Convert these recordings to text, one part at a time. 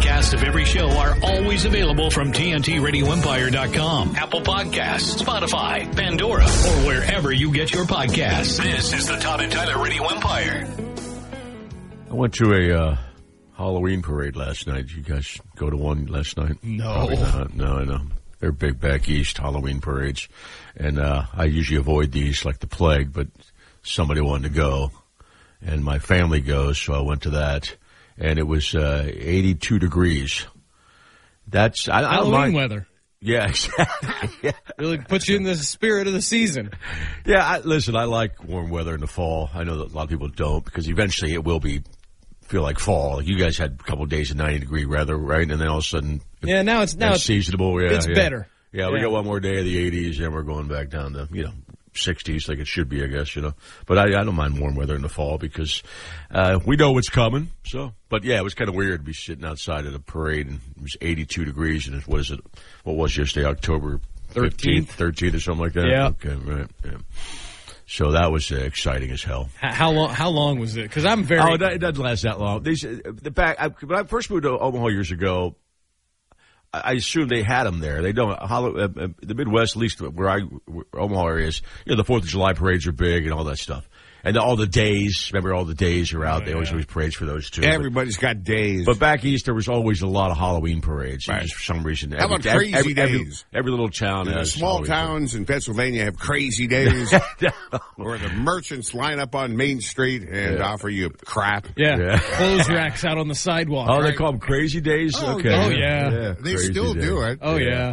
podcasts of every show are always available from TNTRadioEmpire.com, Apple Podcasts, Spotify, Pandora, or wherever you get your podcasts. This is the Todd and Tyler Radio Empire. I went to a Halloween parade last night. Did you guys go to one last night? No. Probably not. No, I know. They're big back east Halloween parades. And I usually avoid these like the plague, but somebody wanted to go. And my family goes, so I went to that. And it was 82 degrees. That's Halloween weather. Yeah, exactly. Yeah. Really puts you in the spirit of the season. Yeah, listen, I like warm weather in the fall. I know that a lot of people don't because eventually it will feel like fall. Like you guys had a couple of days of 90-degree weather, right? And then all of a sudden, now it's seasonable. Yeah, it's better. Yeah, we got one more day of the 80s, and we're going back down to 60s, like it should be, I guess. But I don't mind warm weather in the fall because we know what's coming. So, but yeah, it was kind of weird to be sitting outside at a parade and it was 82 degrees, and what was yesterday, October 13th or something like that. Yeah. Okay, right. Yeah. So that was exciting as hell. How long was it? Because I'm very. Oh, it doesn't last that long. When I first moved to Omaha years ago, I assumed they had them there. They don't. The Midwest, at least where Omaha area is, the 4th of July parades are big and all that stuff. And all the days, remember all the days are out. They always parades for those too. Everybody's got days. But back east, there was always a lot of Halloween parades. Right. Just for some reason. How about crazy days? Every little town has small towns in Pennsylvania have crazy days where the merchants line up on Main Street and offer you crap. Yeah. Clothes racks out on the sidewalk. Oh, they call them crazy days? Oh, okay. Oh, yeah. They still do it. Oh, yeah.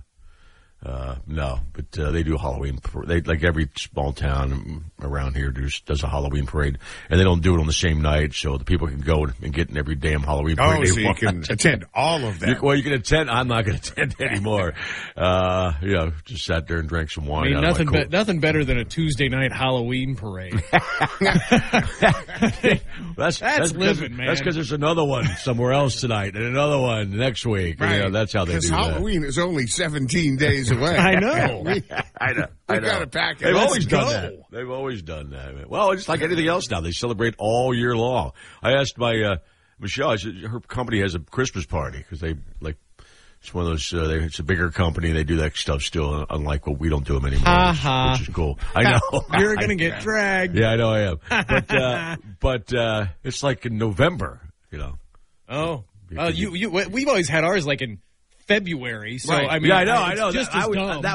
No, but they do Halloween. Like every small town around here does a Halloween parade, and they don't do it on the same night, so the people can go and get in every damn Halloween parade. Oh, so you can attend all of them. You can attend. I'm not going to attend anymore. Just sat there and drank some wine. I mean, nothing better than a Tuesday night Halloween parade. That's living, man. That's because there's another one somewhere else tonight, and another one next week. Right. That's how they do that. Because Halloween is only 17 days away. I know. I know. We've got to pack it. They've always done that. They've always done that. Well, it's like anything else now. They celebrate all year long. I asked my Michelle. I said her company has a Christmas party because they it's one of those. It's a bigger company. They do that stuff still, unlike what we don't do them anymore, which is cool. I know you're gonna get dragged. Yeah, I know I am. But it's like in November. Oh, we've always had ours like in February, so right. I mean, I know. Just I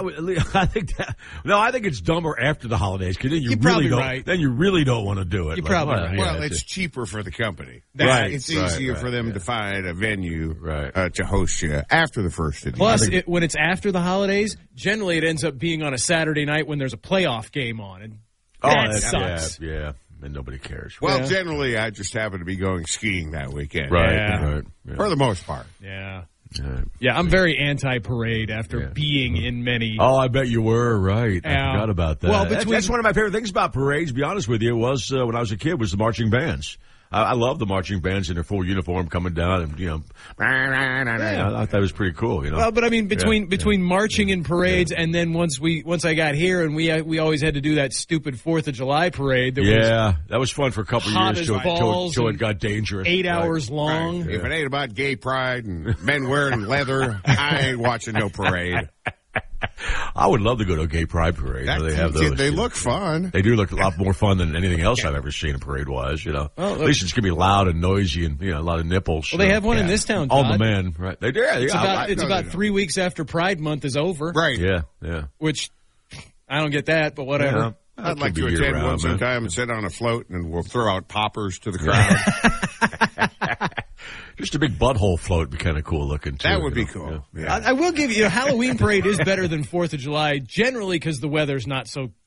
think it's dumber after the holidays because then you You're really don't. Right. Then you really don't want to do it. You're probably right. Well, it's cheaper for the company. Right. It's easier for them to find a venue to host you after the first of the year. Plus, when it's after the holidays, generally it ends up being on a Saturday night when there's a playoff game on, and that sucks. Yeah. And nobody cares. Well, generally, I just happen to be going skiing that weekend. Right. For the most part. Yeah. Yeah, I'm very anti-parade after being in many. Oh, I bet you were, right. I forgot about that. Well, that's one of my favorite things about parades, to be honest with you, was when I was a kid, was the marching bands. I love the marching bands in their full uniform coming down and, I thought that was pretty cool, Well, but I mean, between marching and parades and then once I got here and we always had to do that stupid 4th of July parade. That was fun for a couple of years till it got dangerous. 8 hours long. Right. If it ain't about gay pride and men wearing leather, I ain't watching no parade. I would love to go to a gay pride parade. They have those. They look fun. They do look a lot more fun than anything else I've ever seen a parade-wise, Well, at least it's going to be loud and noisy and, a lot of nipples. Well, they have one in this town, Todd. All the men, right? They do. It's about 3 weeks after Pride Month is over. Right. Yeah. Which, I don't get that, but whatever. Yeah. I'd like to attend one sometime and sit on a float and we'll throw out poppers to the crowd. Just a big butthole float would be kind of cool looking, too. That would be cool. Yeah. I will give you, Halloween parade is better than 4th of July, generally because the weather's not so